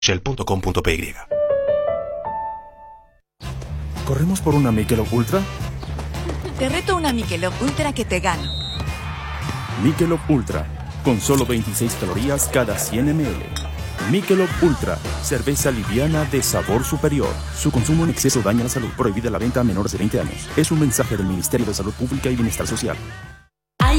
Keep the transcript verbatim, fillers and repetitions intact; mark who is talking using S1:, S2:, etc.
S1: shell punto com punto p y.
S2: ¿Corremos por una Michelob Ultra?
S3: Te reto una Michelob Ultra que te gano.
S2: Michelob Ultra, con solo veintiséis calorías cada cien mililitros. Michelob Ultra, cerveza liviana de sabor superior. Su consumo en exceso daña la salud. Prohibida la venta a menores de veinte años. Es un mensaje del Ministerio de Salud Pública y Bienestar Social.